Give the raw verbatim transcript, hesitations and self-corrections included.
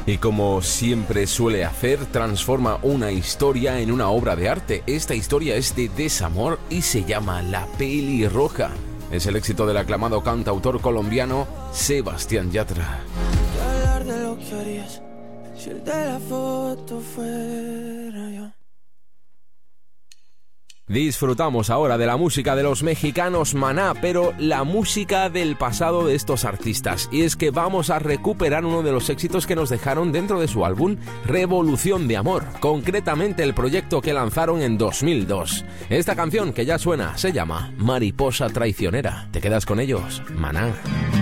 Y como siempre suele hacer, transforma una historia en una obra de arte. Esta historia es de desamor y se llama La Pelirroja. Es el éxito del aclamado cantautor colombiano Sebastián Yatra. Hablar de lo que harías si el de la foto fuera yo. Disfrutamos ahora de la música de los mexicanos Maná, pero la música del pasado de estos artistas. Y es que vamos a recuperar uno de los éxitos que nos dejaron dentro de su álbum Revolución de Amor, concretamente el proyecto que lanzaron en dos mil dos. Esta canción que ya suena se llama Mariposa Traicionera. ¿Te quedas con ellos? Maná.